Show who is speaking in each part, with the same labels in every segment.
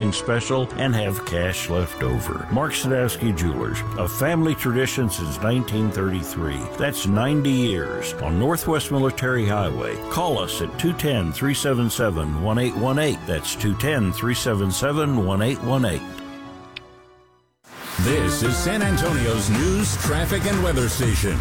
Speaker 1: closing special and have cash left over. Mark Sadowski Jewelers, a family tradition since 1933. That's 90 years on Northwest Military Highway. Call us at 210-377-1818. That's 210-377-1818.
Speaker 2: This is San Antonio's news, traffic, and weather station.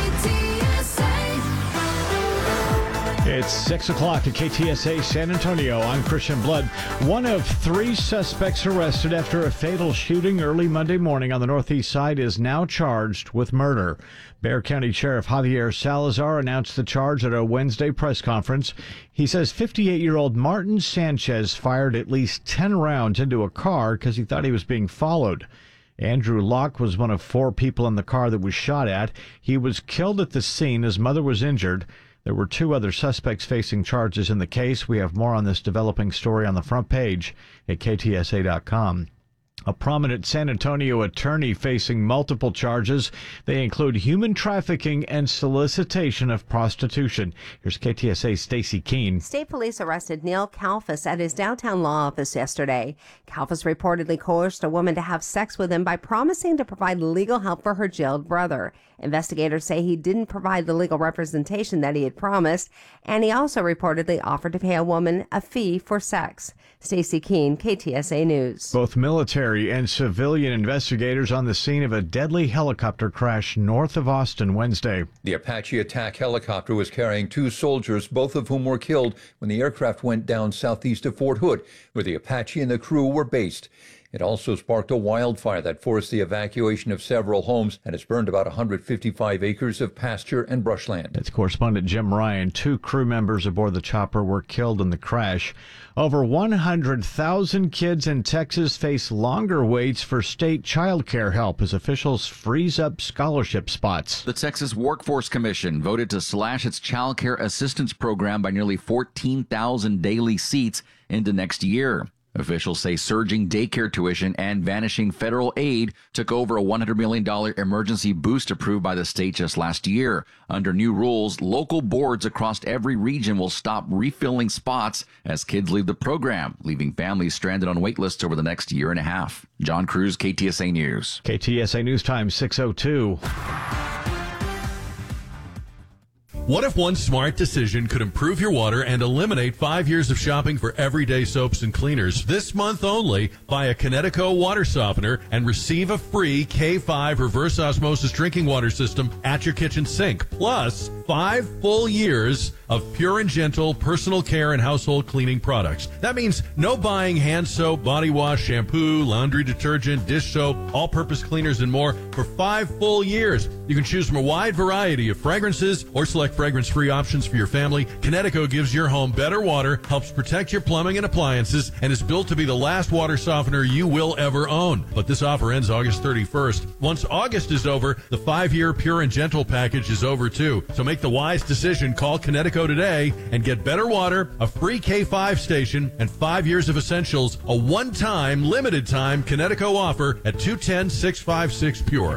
Speaker 3: It's 6 o'clock at KTSA San Antonio. I'm Christian Blood. One of 3 suspects arrested after a fatal shooting early Monday morning on the northeast side is now charged with murder. Bexar County Sheriff Javier Salazar announced the charge at a Wednesday press conference. He says 58-year-old Martin Sanchez fired at least 10 rounds into a car because he thought he was being followed. Andrew Locke was one of 4 people in the car that was shot at. He was killed at the scene. His mother was injured. There were 2 other suspects facing charges in the case. We have more on this developing story on the front page at KTSA.com. A prominent San Antonio attorney facing multiple charges. They include human trafficking and solicitation of prostitution. Here's KTSA's Stacy Keene.
Speaker 4: State police arrested Neil Kalfas at his downtown law office yesterday. Kalfas reportedly coerced a woman to have sex with him by promising to provide legal help for her jailed brother. Investigators say he didn't provide the legal representation that he had promised, and he also reportedly offered to pay a woman a fee for sex. Stacy Keene, KTSA News.
Speaker 3: Both military and civilian investigators on the scene of a deadly helicopter crash north of Austin Wednesday.
Speaker 5: The Apache attack helicopter was carrying 2 soldiers, both of whom were killed when the aircraft went down southeast of Fort Hood, where the Apache and the crew were based. It also sparked a wildfire that forced the evacuation of several homes and has burned about 155 acres of pasture and brushland.
Speaker 3: That's correspondent Jim Ryan. 2 crew members aboard the chopper were killed in the crash. Over 100,000 kids in Texas face longer waits for state child care help as officials freeze up scholarship spots.
Speaker 6: The Texas Workforce Commission voted to slash its child care assistance program by nearly 14,000 daily seats into next year. Officials say surging daycare tuition and vanishing federal aid took over a $100 million emergency boost approved by the state just last year. Under new rules, local boards across every region will stop refilling spots as kids leave the program, leaving families stranded on wait lists over the next year and a half. John Cruz, KTSA News.
Speaker 3: KTSA News Time 6:02.
Speaker 7: What if one smart decision could improve your water and eliminate 5 years of shopping for everyday soaps and cleaners? This month only, buy a Kinetico water softener and receive a free K5 reverse osmosis drinking water system at your kitchen sink. Plus, 5 full years of pure and gentle personal care and household cleaning products. That means no buying hand soap, body wash, shampoo, laundry detergent, dish soap, all-purpose cleaners, and more for 5 full years. You can choose from a wide variety of fragrances or select fragrance-free options for your family. Kinetico gives your home better water, helps protect your plumbing and appliances, and is built to be the last water softener you will ever own. But this offer ends August 31st. Once August is over, the 5-year Pure and Gentle package is over too. So make the wise decision. Call Kinetico today and get better water, a free K5 station, and 5 years of essentials. A one-time, limited-time Kinetico offer at 210-656-PURE.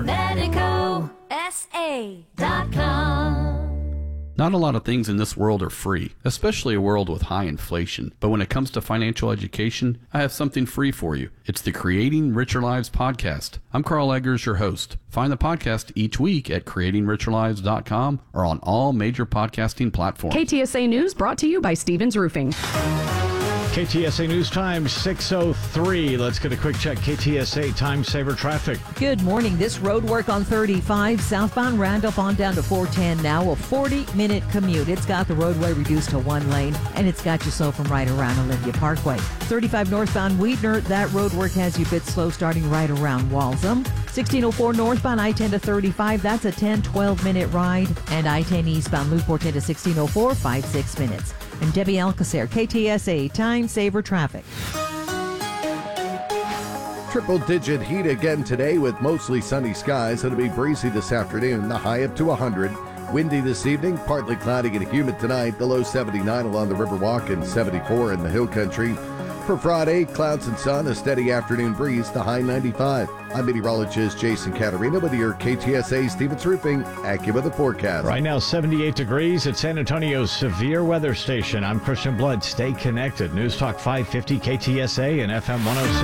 Speaker 8: KineticoSA.com. Not a lot of things in this world are free, especially a world with high inflation. But when it comes to financial education, I have something free for you. It's the Creating Richer Lives podcast. I'm Carl Eggers, your host. Find the podcast each week at creatingricherlives.com or on all major podcasting platforms.
Speaker 9: KTSA News brought to you by Stevens Roofing.
Speaker 3: KTSA News Time 6:03. Let's get a quick check. KTSA Time Saver traffic.
Speaker 10: Good morning. This road work on 35 southbound Randolph on down to 410 now, a 40-minute commute. It's got the roadway reduced to 1 lane, and it's got you slow from right around Olympia Parkway. 35 northbound Weidner, that road work has you a bit slow starting right around Walsham. 1604 northbound I-10 to 35, that's a 10-12-minute ride. And I-10 eastbound Loop 410 to 1604, 5-6 minutes. And Debbie Alcacer, KTSA Time Saver Traffic.
Speaker 11: Triple-digit heat again today with mostly sunny skies. It'll be breezy this afternoon, the high up to 100. Windy this evening, partly cloudy and humid tonight. The low 79 along the Riverwalk and 74 in the Hill Country. For Friday, clouds and sun, a steady afternoon breeze, the high 95. I'm meteorologist Jason Caterina with your KTSA Stevens Roofing AccuWeather forecast.
Speaker 3: Right now, 78 degrees at San Antonio's severe weather station. I'm Christian Blood. Stay connected. News Talk 550 KTSA and FM 106.